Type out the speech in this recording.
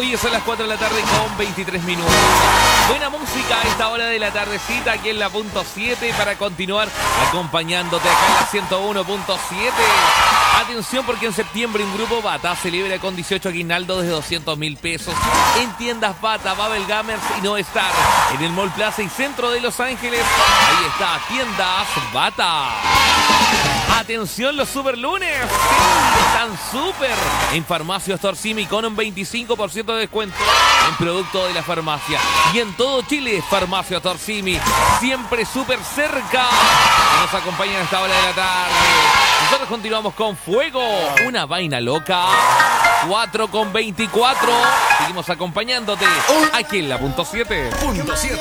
Y son las 4 de la tarde con 23 minutos. Buena música a esta hora de la tardecita aquí en la punto 7 para continuar acompañándote acá en la 101.7. Atención porque en septiembre un grupo Bata celebra con 18 aguinaldos de 200.000 pesos en tiendas Bata, Babel Gamers y No Star en el Mall Plaza y Centro de Los Ángeles. Ahí está, tiendas Bata. Atención los super lunes, sí, están súper en Farmacia Ostorsimi con un 25% de descuento en producto de la farmacia. Y en todo Chile, Farmacia Ostorsimi, siempre súper cerca. Nos acompañan a esta hora de la tarde. Nosotros continuamos con Fuego, una vaina loca. 4 con 24. Seguimos acompañándote aquí en la punto 7.